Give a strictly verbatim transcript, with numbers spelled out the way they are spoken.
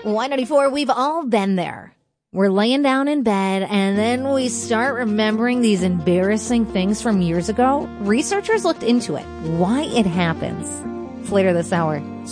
Y ninety-four, we've all been there. We're laying down in bed, and then we start remembering these embarrassing things from years ago. Researchers looked into it, why it happens. It's later this hour.